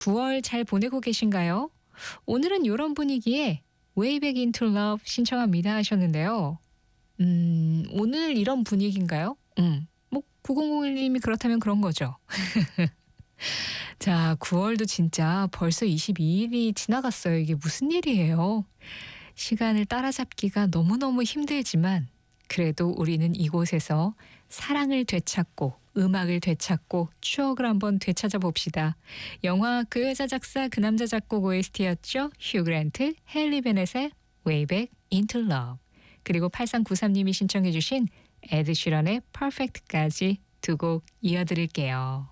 9월 잘 보내고 계신가요? 오늘은 이런 분위기에 Way Back into Love 신청합니다 하셨는데요. 오늘 이런 분위기인가요? 뭐 9001님이 그렇다면 그런 거죠. 자, 9월도 진짜 벌써 22일이 지나갔어요. 이게 무슨 일이에요? 시간을 따라잡기가 너무너무 힘들지만 그래도 우리는 이곳에서 사랑을 되찾고 음악을 되찾고 추억을 한번 되찾아 봅시다. 영화 그 여자 작사 그 남자 작곡 OST였죠. 휴 그랜트, 헨리 베넷의 Way Back into Love. 그리고 8393님이 신청해 주신 에드 시런의 Perfect까지 두 곡 이어드릴게요.